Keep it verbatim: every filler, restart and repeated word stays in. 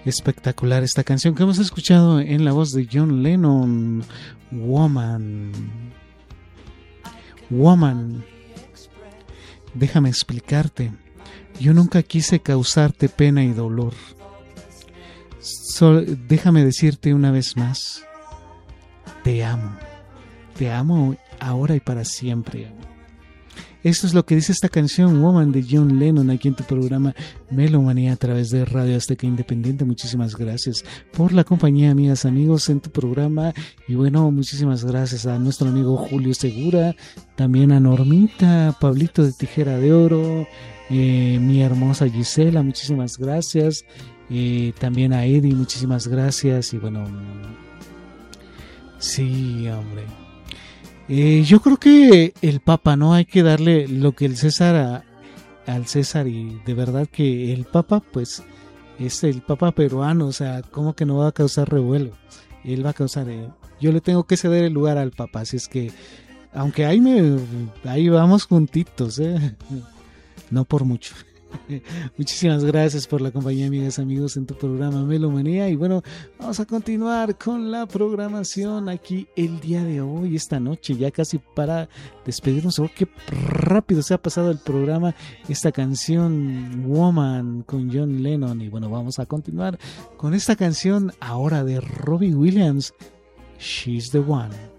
Espectacular esta canción que hemos escuchado en la voz de John Lennon, Woman. Woman, déjame explicarte, yo nunca quise causarte pena y dolor. So, déjame decirte una vez más, te amo, te amo ahora y para siempre. Esto es lo que dice esta canción Woman de John Lennon aquí en tu programa Melomanía a través de Radio Azteca Independiente. Muchísimas gracias por la compañía, amigas, amigos, en tu programa. Y bueno, muchísimas gracias a nuestro amigo Julio Segura, también a Normita, Pablito de Tijera de Oro, eh, mi hermosa Gisela, muchísimas gracias. Eh, también a Eddie, muchísimas gracias. Y bueno, sí, hombre. Eh, yo creo que el Papa, ¿no? Hay que darle lo que el César a, al César, y de verdad que el Papa, pues, es el Papa peruano, o sea, ¿cómo que no va a causar revuelo? Él va a causar, eh, yo le tengo que ceder el lugar al Papa, así es que, aunque ahí, me, ahí vamos juntitos, ¿eh? No por mucho. Muchísimas gracias por la compañía, amigas, amigos, en tu programa Melomanía. Y bueno, vamos a continuar con la programación aquí el día de hoy, esta noche, ya casi para despedirnos. Oh, qué rápido se ha pasado el programa, esta canción Woman con John Lennon. Y bueno, vamos a continuar con esta canción ahora de Robbie Williams, She's the One.